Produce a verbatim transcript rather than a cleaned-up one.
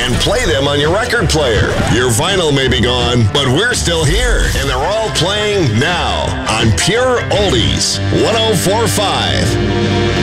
and play them on your record player. Your vinyl may be gone, but we're still here, and they're all playing now on Pure Oldies one oh four point five.